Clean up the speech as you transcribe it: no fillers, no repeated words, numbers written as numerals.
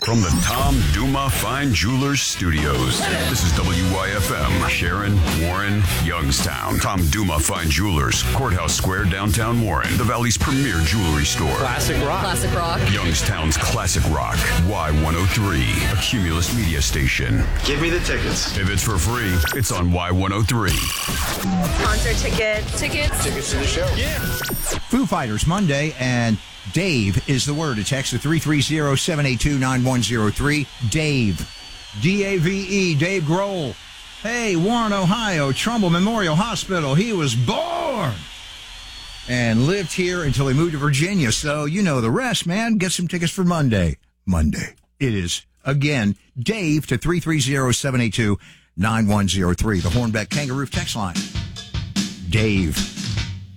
From the Tom Duma Fine Jewelers Studios, this is WYFM, Sharon, Warren, Youngstown. Tom Duma Fine Jewelers, Courthouse Square, downtown Warren, the Valley's premier jewelry store. Classic rock. Classic rock. Youngstown's classic rock, Y103, a Cumulus media station. Give me the tickets. If it's for free, it's on Y103. Concert tickets. Tickets to the show. Yeah. Foo Fighters Monday, and Dave is the word. A text to 330-782-9103. Dave. D-A-V-E. Dave Grohl. Hey, Warren, Ohio, Trumbull Memorial Hospital. He was born and lived here until he moved to Virginia. So you know the rest, man. Get some tickets for Monday. Monday. It is, again, Dave to 330-782-9103. The Hornbeck Kangaroo text line. Dave.